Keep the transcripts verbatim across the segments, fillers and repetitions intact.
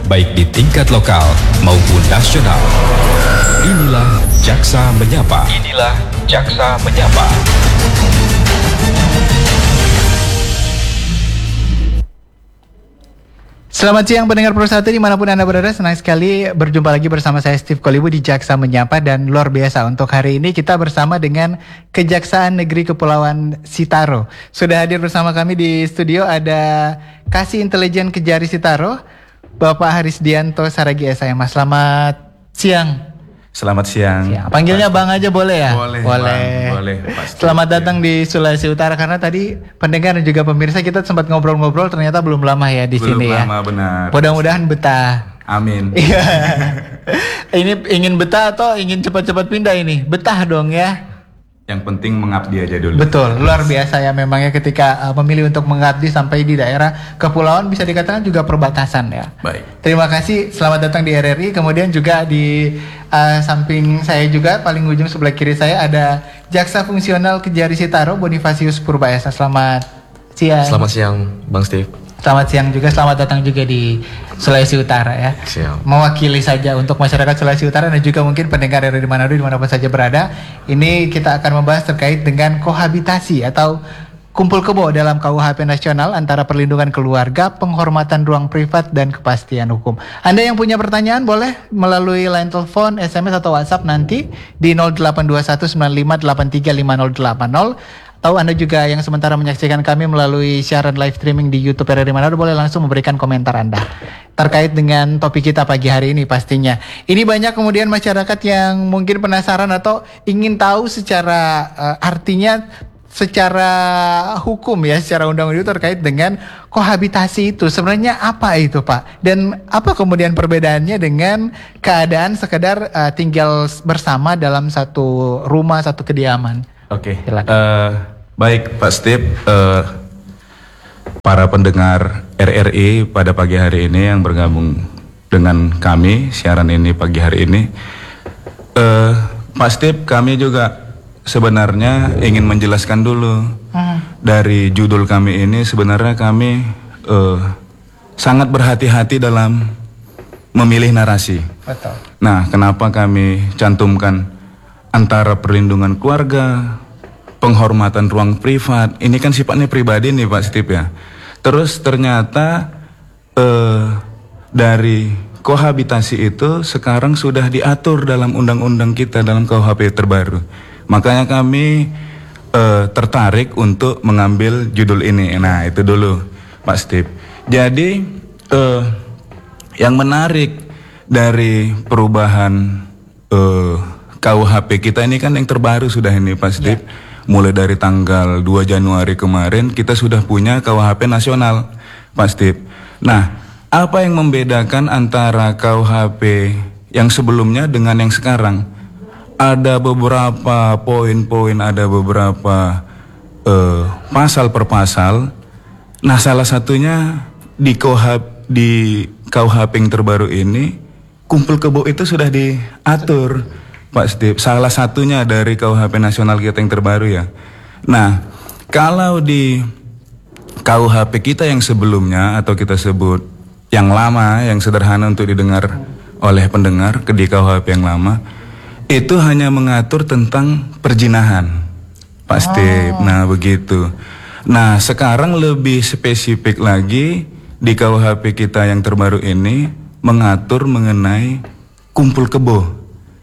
baik di tingkat lokal maupun nasional. Inilah Jaksa Menyapa. Inilah Jaksa Menyapa. Selamat siang pendengar Pro satu dimanapun Anda berada, senang sekali berjumpa lagi bersama saya Steve Kolibu di Jaksa Menyapa. Dan luar biasa untuk hari ini kita bersama dengan Kejaksaan Negeri Kepulauan Sitaro. Sudah hadir bersama kami di studio ada Kasih Intelijen Kejari Sitaro, Bapak Harisdianto Saragi S M A. Selamat siang. Selamat siang. siang. Panggilnya Pak. Bang aja boleh ya? Boleh. Boleh. Bang, boleh. Pasti. Selamat datang ya. Di Sulawesi Utara, karena tadi pendengar dan juga pemirsa kita sempat ngobrol-ngobrol, ternyata belum lama ya di belum sini ya. Belum lama, benar. Mudah-mudahan betah. Amin. Iya. Ini ingin betah atau ingin cepat-cepat pindah ini? Betah dong ya. Yang penting mengabdi aja dulu. Betul, luar biasa ya memangnya ketika uh, memilih untuk mengabdi sampai di daerah kepulauan, bisa dikatakan juga perbatasan ya. Baik. Terima kasih, selamat datang di R R I. Kemudian juga di uh, samping saya juga, paling ujung sebelah kiri saya ada Jaksa Fungsional Kejari Sitaro, Bonifasius Purbaesa. Selamat siang. Selamat siang, Bang Steve. Selamat siang juga, selamat datang juga di Sulawesi Utara ya. Siap. Mewakili saja untuk masyarakat Sulawesi Utara dan juga mungkin pendengar dari Manado dimanapun saja berada. Ini kita akan membahas terkait dengan kohabitasi atau kumpul kebo dalam K U H P Nasional antara perlindungan keluarga, penghormatan ruang privat, dan kepastian hukum. Anda yang punya pertanyaan boleh melalui line telepon, S M S atau WhatsApp nanti di nol delapan dua satu sembilan lima delapan tiga lima nol delapan nol. Atau Anda juga yang sementara menyaksikan kami melalui siaran live streaming di YouTube R R I Manado, boleh langsung memberikan komentar Anda terkait dengan topik kita pagi hari ini pastinya. Ini banyak kemudian masyarakat yang mungkin penasaran atau ingin tahu secara uh, artinya secara hukum ya, secara undang-undang terkait dengan kohabitasi itu. Sebenarnya apa itu Pak? Dan apa kemudian perbedaannya dengan keadaan sekedar uh, tinggal bersama dalam satu rumah, satu kediaman? Oke, okay. uh, baik Pak Steve, uh, para pendengar R R I pada pagi hari ini yang bergabung dengan kami siaran ini pagi hari ini, uh, Pak Steve, kami juga sebenarnya ingin menjelaskan dulu hmm. dari judul kami ini. Sebenarnya kami uh, sangat berhati-hati dalam memilih narasi. Betul. Nah, kenapa kami cantumkan antara perlindungan keluarga, penghormatan ruang privat, ini kan sifatnya pribadi nih Pak Steve ya. Terus ternyata eh, dari kohabitasi itu sekarang sudah diatur dalam undang-undang kita, dalam K U H P terbaru. Makanya kami eh, tertarik untuk mengambil judul ini. Nah itu dulu Pak Steve. Jadi eh, yang menarik dari perubahan eh, K U H P kita ini kan yang terbaru sudah ini Pak Steve. Ya. Mulai dari tanggal dua Januari kemarin kita sudah punya K U H P nasional Pak Steve. Nah, apa yang membedakan antara K U H P yang sebelumnya dengan yang sekarang? Ada beberapa poin-poin, ada beberapa uh, pasal per pasal. Nah, salah satunya di K U H P, di K U H P yang terbaru ini, kumpul kebo itu sudah diatur Pak Steve, salah satunya dari K U H P nasional kita yang terbaru ya. Nah, kalau di K U H P kita yang sebelumnya atau kita sebut yang lama, yang sederhana untuk didengar oleh pendengar, ke di K U H P yang lama, itu hanya mengatur tentang perjinahan, Pak Steve. Oh. Nah, begitu. Nah, sekarang lebih spesifik lagi di K U H P kita yang terbaru ini mengatur mengenai kumpul kebo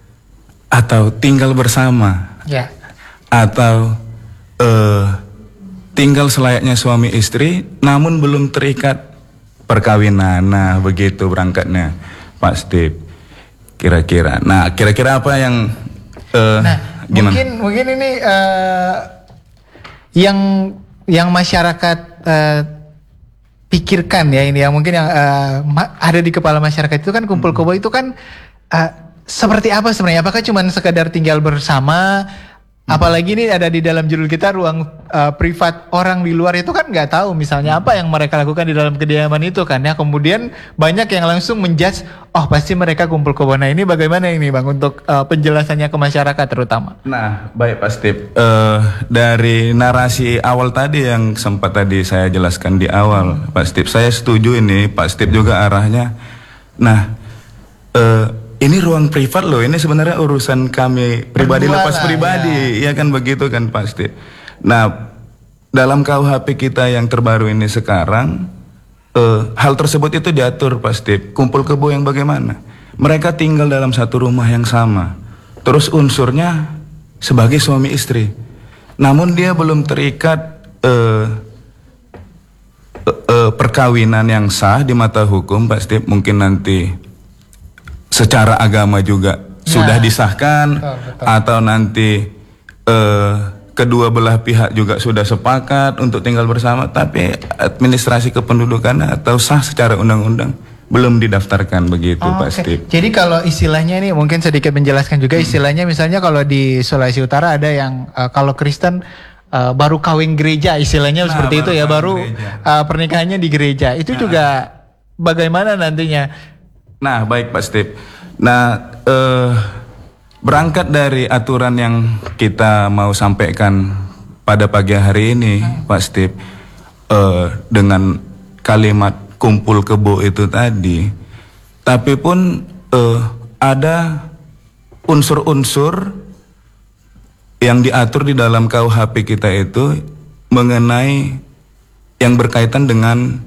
atau tinggal bersama, ya. Atau uh, tinggal selayaknya suami istri, namun belum terikat perkawinan. Nah, begitu berangkatnya, Pak Steve. Kira-kira. Nah, kira-kira apa yang uh, nah, gimana? Mungkin mungkin ini uh, yang yang masyarakat uh, pikirkan ya ini ya, mungkin yang uh, ada di kepala masyarakat itu kan kumpul kebo itu kan. Uh, Seperti apa sebenarnya? Apakah cuma sekedar tinggal bersama? Hmm. Apalagi ini ada di dalam judul kita ruang uh, privat orang di luar, itu kan nggak tahu misalnya apa yang mereka lakukan di dalam kediaman itu kan ya. Kemudian banyak yang langsung menjudge, oh pasti mereka kumpul kebo. Nah ini bagaimana ini Bang untuk uh, penjelasannya ke masyarakat terutama? Nah baik Pak Steve, uh, dari narasi awal tadi yang sempat tadi saya jelaskan di awal Pak Steve, saya setuju ini Pak Steve juga arahnya Nah, eh, ini ruang privat loh, ini sebenarnya urusan kami pribadi Berdua lepas lah, pribadi, ya. Ya kan begitu kan pasti. Nah, dalam K U H P kita yang terbaru ini sekarang, eh, hal tersebut itu diatur pasti. Kumpul kebo yang bagaimana? Mereka tinggal dalam satu rumah yang sama, terus unsurnya sebagai suami istri. Namun dia belum terikat eh, eh, perkawinan yang sah di mata hukum, Pak Steve. Mungkin nanti secara agama juga ya, sudah disahkan, betul, betul. Atau nanti eh, kedua belah pihak juga sudah sepakat untuk tinggal bersama, tapi administrasi kependudukan atau sah secara undang-undang belum didaftarkan begitu, oh, Pak okay. Steve. Jadi kalau istilahnya ini mungkin sedikit menjelaskan juga, istilahnya misalnya kalau di Sulawesi Utara ada yang uh, kalau Kristen uh, baru kawin gereja, istilahnya nah, seperti itu ya, baru uh, pernikahannya di gereja. Itu nah. juga bagaimana nantinya? Nah, baik Pak Steve. Nah, uh, berangkat dari aturan yang kita mau sampaikan pada pagi hari ini, hmm. Pak Steve, uh, dengan kalimat kumpul kebo itu tadi, tapi pun uh, ada unsur-unsur yang diatur di dalam K U H P kita itu mengenai yang berkaitan dengan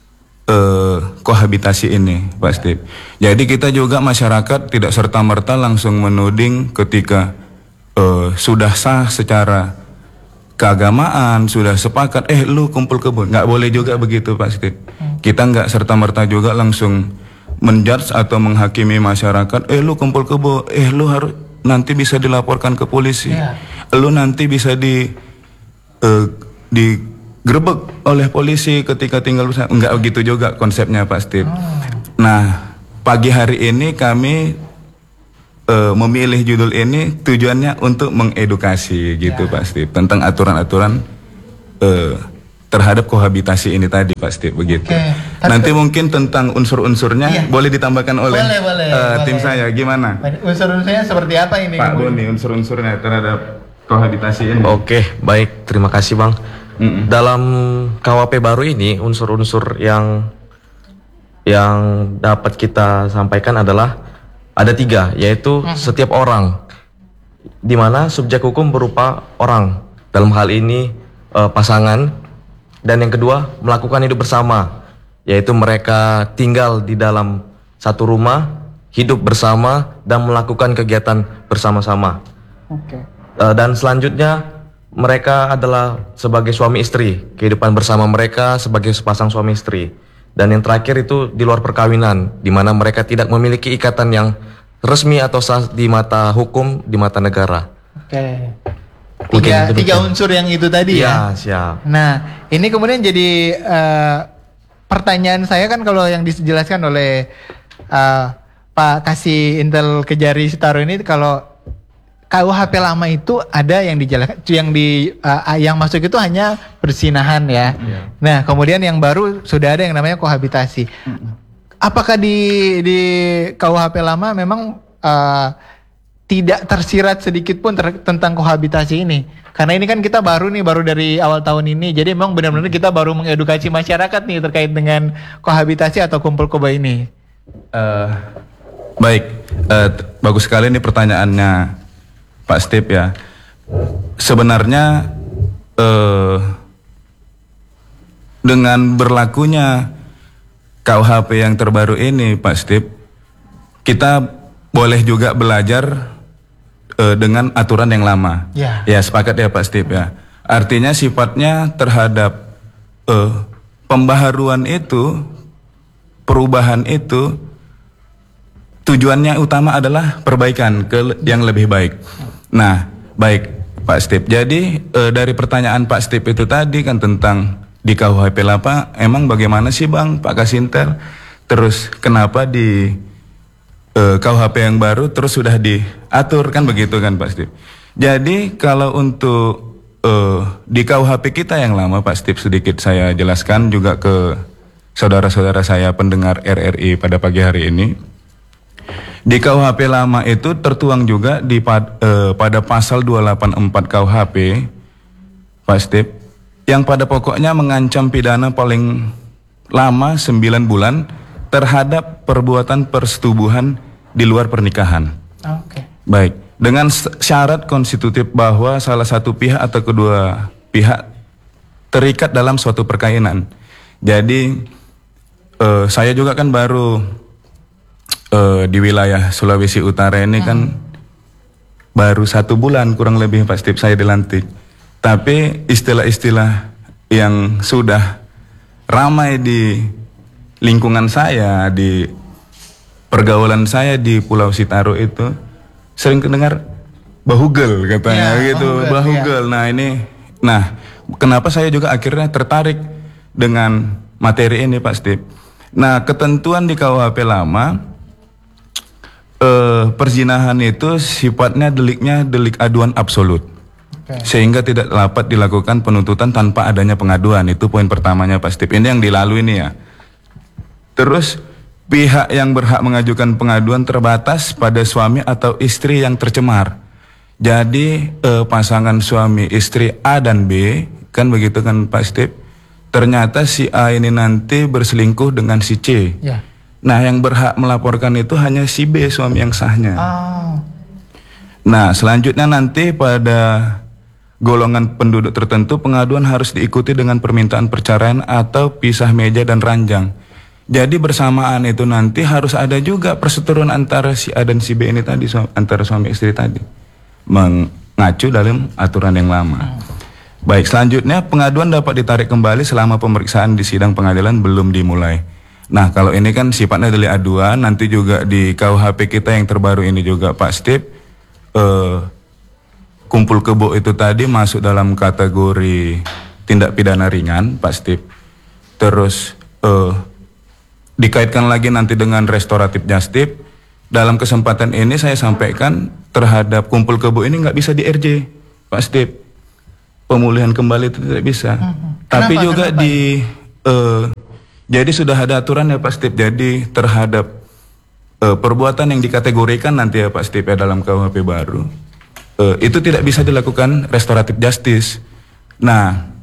uh, kohabitasi ini, Pak Steve. Jadi kita juga masyarakat tidak serta-merta langsung menuding ketika uh, sudah sah secara keagamaan, sudah sepakat, eh lu kumpul kebo. Nggak boleh juga begitu, Pak Steve. Hmm. Kita nggak serta-merta juga langsung menjudge atau menghakimi masyarakat, eh lu kumpul kebo, eh lu harus nanti bisa dilaporkan ke polisi, yeah. Lu nanti bisa di uh, digerebek oleh polisi ketika tinggal bersama. Nggak begitu juga konsepnya, Pak Steve. Oh. Nah, pagi hari ini kami Uh, memilih judul ini tujuannya untuk mengedukasi gitu, ya. Pak Steve, tentang aturan-aturan uh, terhadap kohabitasi ini tadi, Pak Steve, begitu. Okay. Nanti Tapi, mungkin tentang unsur-unsurnya iya. boleh ditambahkan oleh boleh, boleh, uh, tim boleh. saya, gimana? Unsur-unsurnya seperti apa ini? Pak Boni, unsur-unsurnya terhadap kohabitasi ini. Oke, baik, terima kasih Bang. Mm-mm. Dalam K U H P baru ini, unsur-unsur yang yang dapat kita sampaikan adalah ada tiga, yaitu hmm. setiap orang, di mana subjek hukum berupa orang, dalam hal ini uh, pasangan, dan yang kedua melakukan hidup bersama, yaitu mereka tinggal di dalam satu rumah, hidup bersama dan melakukan kegiatan bersama-sama. Okay. Uh, dan selanjutnya mereka adalah sebagai suami istri, kehidupan bersama mereka sebagai sepasang suami istri. Dan yang terakhir itu di luar perkawinan, di mana mereka tidak memiliki ikatan yang resmi atau sah di mata hukum, di mata negara. Oke. Tiga, tiga unsur yang itu tadi ya. Ya, siap. Nah, ini kemudian jadi uh, pertanyaan saya kan kalau yang dijelaskan oleh uh, Pak Kasih Intel Kejari Sitaro ini, kalau K U H P lama itu ada yang dijelaskan, yang di uh, yang masuk itu hanya persinahan ya. Yeah. Nah, kemudian yang baru sudah ada yang namanya kohabitasi. Mm-hmm. Apakah di di K U H P lama memang uh, tidak tersirat sedikit pun ter- tentang kohabitasi ini? Karena ini kan kita baru nih, baru dari awal tahun ini. Jadi memang benar-benar kita baru mengedukasi masyarakat nih terkait dengan kohabitasi atau kumpul kebo ini. Uh, baik, uh, t- bagus sekali nih pertanyaannya, Pak Steve ya. Sebenarnya eh, dengan berlakunya K U H P yang terbaru ini, Pak Steve, kita boleh juga belajar eh, dengan aturan yang lama. Ya. Ya, sepakat ya Pak Steve ya. Artinya sifatnya terhadap eh, pembaharuan itu, perubahan itu, tujuannya utama adalah perbaikan ke yang lebih baik. Nah, baik Pak Steve. Jadi e, dari pertanyaan Pak Steve itu tadi kan tentang di K U H P lama, emang bagaimana sih Bang Pak Kasinter? Terus kenapa di e, K U H P yang baru terus sudah diatur kan begitu kan Pak Steve? Jadi kalau untuk e, di K U H P kita yang lama, Pak Steve, sedikit saya jelaskan juga ke saudara-saudara saya pendengar R R I pada pagi hari ini. Di K U H P lama itu tertuang juga di pad, eh, pada pasal dua delapan empat K U H P, Pak Steve, yang pada pokoknya mengancam pidana paling lama sembilan bulan terhadap perbuatan persetubuhan di luar pernikahan. Oke. Baik, dengan syarat konstitutif bahwa salah satu pihak atau kedua pihak terikat dalam suatu perkainan. Jadi uh, saya juga kan baru uh, di wilayah Sulawesi Utara ini hmm. kan baru satu bulan kurang lebih Pak Steve saya dilantik. Tapi istilah-istilah yang sudah ramai di lingkungan saya, di pergaulan saya di Pulau Sitaro itu sering kedengar bahugel katanya ya, gitu, bahugel. bahugel. Ya. Nah ini, nah kenapa saya juga akhirnya tertarik dengan materi ini Pak Steve. Nah ketentuan di K U H P lama, eh, perzinahan itu sifatnya deliknya delik aduan absolut. Okay. Sehingga tidak dapat dilakukan penuntutan tanpa adanya pengaduan. Itu poin pertamanya Pak Steve. Ini yang dilalui ini ya. Terus pihak yang berhak mengajukan pengaduan terbatas pada suami atau istri yang tercemar. Jadi eh, pasangan suami istri A dan B, kan begitu kan Pak Steve. Ternyata si A ini nanti berselingkuh dengan si C. Ya. Nah yang berhak melaporkan itu hanya si B, suami yang sahnya. Oh. Nah selanjutnya nanti pada golongan penduduk tertentu pengaduan harus diikuti dengan permintaan perceraian atau pisah meja dan ranjang. Jadi bersamaan itu nanti harus ada juga perseteruan antara si A dan si B ini tadi, antara suami istri tadi, mengacu dalam aturan yang lama. Baik, selanjutnya pengaduan dapat ditarik kembali selama pemeriksaan di sidang pengadilan belum dimulai. Nah kalau ini kan sifatnya delik aduan, nanti juga di K U H P kita yang terbaru ini juga Pak Steve, eh, kumpul kebo itu tadi masuk dalam kategori tindak pidana ringan Pak Steve. Terus eh, dikaitkan lagi nanti dengan restoratif justice. Dalam kesempatan ini saya sampaikan terhadap kumpul kebo ini nggak bisa di R J Pak Steve, pemulihan kembali itu tidak bisa. Hmm. Tapi kenapa, juga kenapa? di uh, jadi sudah ada aturan ya Pak Steve. Jadi terhadap uh, perbuatan yang dikategorikan nanti ya Pak Steve ya dalam K U H P baru, uh, itu tidak bisa dilakukan restoratif justice. Nah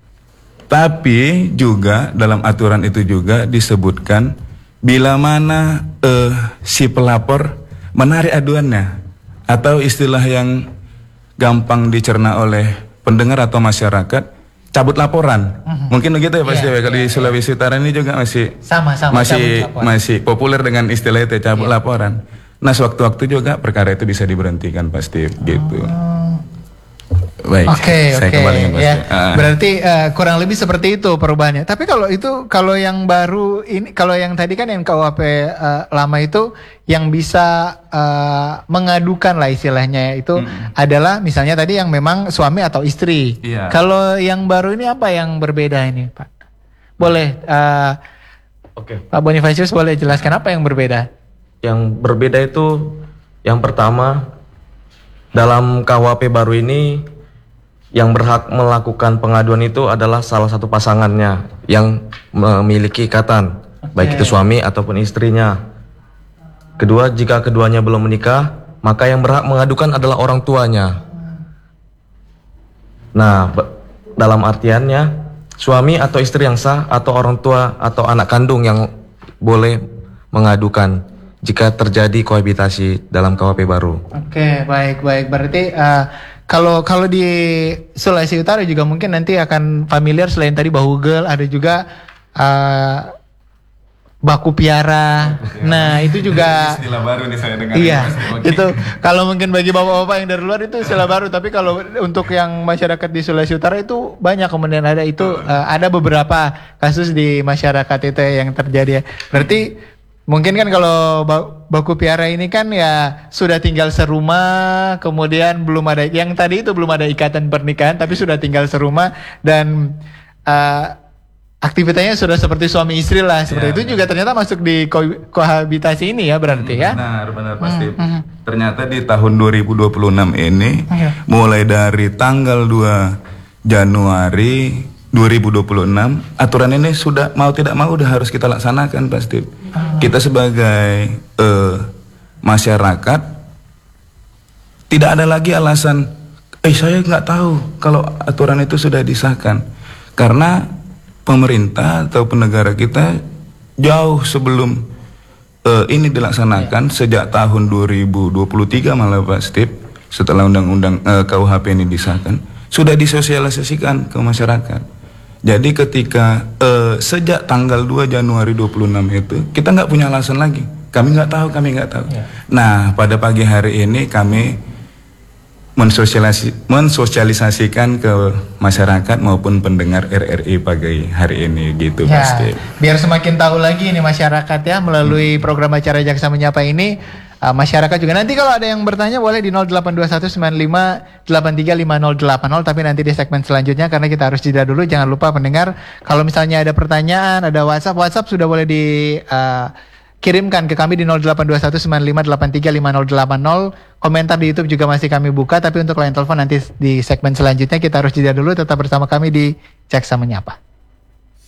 tapi juga dalam aturan itu juga disebutkan bila mana eh, si pelapor menarik aduannya, atau istilah yang gampang dicerna oleh pendengar atau masyarakat, cabut laporan. Uh-huh. Mungkin begitu ya Pak yeah, Steve. Kalau yeah, di Sulawesi Utara ini juga masih sama, sama, masih masih populer dengan istilah itu cabut yeah. laporan. Nah sewaktu-waktu juga perkara itu bisa diberhentikan Pak Steve oh. gitu. Baik, oke, okay, oke. Okay. Ya, uh. Berarti uh, kurang lebih seperti itu perubahannya. Tapi kalau itu, kalau yang baru ini, kalau yang tadi kan yang K U H P uh, lama itu yang bisa uh, mengadukan lah istilahnya itu hmm. adalah misalnya tadi yang memang suami atau istri. Yeah. Kalau yang baru ini apa yang berbeda ini, Pak? Boleh, uh, oke. Okay. Pak Bonifacius boleh jelaskan apa yang berbeda? Yang berbeda itu yang pertama dalam K U H P baru ini, yang berhak melakukan pengaduan itu adalah salah satu pasangannya yang memiliki ikatan, okay. baik itu suami ataupun istrinya. Kedua, jika keduanya belum menikah, maka yang berhak mengadukan adalah orang tuanya. Nah, dalam artiannya, suami atau istri yang sah atau orang tua atau anak kandung yang boleh mengadukan jika terjadi kohabitasi dalam K U H P baru. Oke, baik, baik. Berarti uh, kalau kalau di Sulawesi Utara juga mungkin nanti akan familiar selain tadi bahugel, ada juga uh, baku piara. Nah, itu juga istilah baru nih saya dengar. Iya, itu kalau mungkin bagi bapak-bapak yang dari luar itu istilah baru, tapi kalau untuk yang masyarakat di Sulawesi Utara itu banyak kemudian ada itu uh, ada beberapa kasus di masyarakat itu yang terjadi. Berarti mungkin kan kalau baku piara ini kan ya sudah tinggal serumah, kemudian belum ada, yang tadi itu belum ada ikatan pernikahan, tapi sudah tinggal serumah dan uh, aktivitasnya sudah seperti suami istri lah, seperti ya, itu benar. Juga ternyata masuk di ko kohabitasi ini ya berarti hmm, ya. Benar, benar pasti. Hmm, hmm. Ternyata di tahun dua ribu dua puluh enam ini, ya. mulai dari tanggal dua Januari dua ribu dua puluh enam, aturan ini sudah mau tidak mau udah harus kita laksanakan pasti. Hmm. Kita sebagai uh, masyarakat tidak ada lagi alasan, eh saya nggak tahu kalau aturan itu sudah disahkan, karena pemerintah atau penegara kita jauh sebelum uh, ini dilaksanakan ya. Sejak tahun dua ribu dua puluh tiga malah Pak Steve, setelah undang-undang uh, K U H P ini disahkan, sudah disosialisasikan ke masyarakat. Jadi ketika uh, sejak tanggal dua Januari dua puluh enam itu kita nggak punya alasan lagi. Kami nggak tahu, kami nggak tahu. Ya. Nah, pada pagi hari ini kami mensosialisasi, mensosialisasikan ke masyarakat maupun pendengar R R I pagi hari ini gitu ya, pasti. Biar semakin tahu lagi ini masyarakat ya melalui hmm. program acara Jaksa Menyapa ini. Uh, masyarakat juga nanti kalau ada yang bertanya boleh di nol delapan dua satu sembilan lima delapan tiga lima nol delapan nol, tapi nanti di segmen selanjutnya karena kita harus jeda dulu. Jangan lupa pendengar, kalau misalnya ada pertanyaan, ada WhatsApp, WhatsApp sudah boleh di uh, kirimkan ke kami di nol delapan dua satu sembilan lima delapan tiga lima nol delapan nol. Komentar di YouTube juga masih kami buka, tapi untuk line telepon nanti di segmen selanjutnya. Kita harus jeda dulu, tetap bersama kami di Jaksa Menyapa.